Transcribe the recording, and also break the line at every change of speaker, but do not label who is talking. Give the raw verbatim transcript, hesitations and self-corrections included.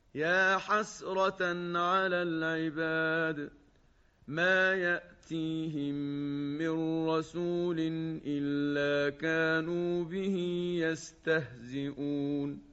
يا حسرة على العباد ما يأتيهم من رسول إلا كانوا به يستهزئون